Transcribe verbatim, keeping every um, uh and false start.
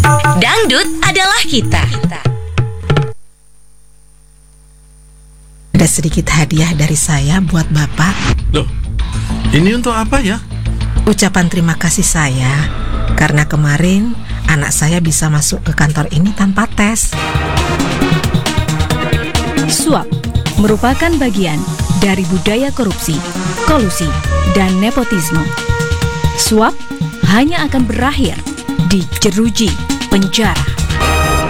Dangdut adalah kita. Ada sedikit hadiah dari saya buat Bapak. Loh, ini untuk apa ya? Ucapan terima kasih saya karena kemarin anak saya bisa masuk ke kantor ini tanpa tes. Suap merupakan bagian dari budaya korupsi, kolusi, dan nepotisme. Suap hanya akan berakhir di jeruji penjara.